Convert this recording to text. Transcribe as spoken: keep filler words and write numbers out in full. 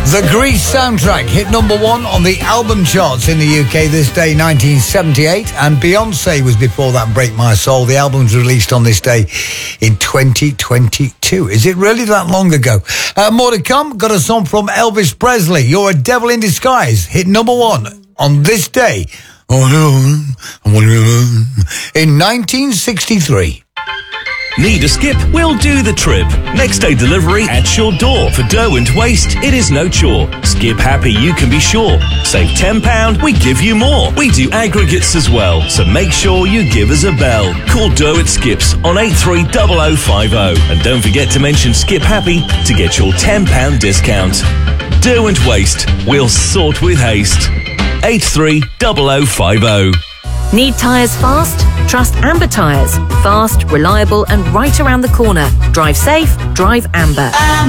The Grease soundtrack hit number one on the album charts in the U K this day, nineteen seventy-eight, and Beyonce was before that, Break My Soul. The album was released on this day in twenty twenty-two. Is it really that long ago? Uh, more to come. Got a song from Elvis Presley, You're a Devil in Disguise, hit number one on this day in nineteen sixty-three. Need a skip? We'll do the trip. Next day delivery at your door. For dough and waste, it is no chore. Skip happy, you can be sure. Save ten pounds, we give you more. We do aggregates as well, so make sure you give us a bell. Call Dough at Skips on eight three zero zero five zero. And don't forget to mention Skip Happy to get your ten pounds discount. Dough and waste, we'll sort with haste. eight three zero zero five zero. Need tyres fast? Trust Amber Tyres. Fast, reliable and right around the corner. Drive safe, drive Amber.